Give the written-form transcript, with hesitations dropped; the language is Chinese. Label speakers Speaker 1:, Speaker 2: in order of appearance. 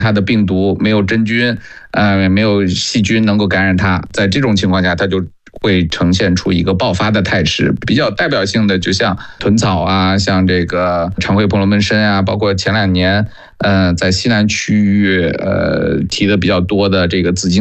Speaker 1: 它的病毒没有真菌，没有细菌能够感染它，在这种情况下，它就会呈现出一个爆发的态势。比较代表性的，就像豚草啊，像这个长喙婆罗门参啊，包括前2年，在西南区域，提的比较多的这个紫荆